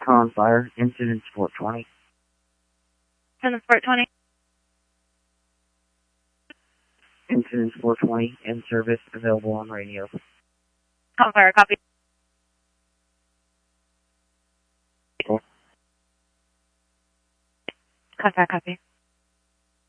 Con Fire, Incident 420. Incident 420. Incident 420, in service, available on radio. Con Fire, copy. Cool. Con Fire, copy.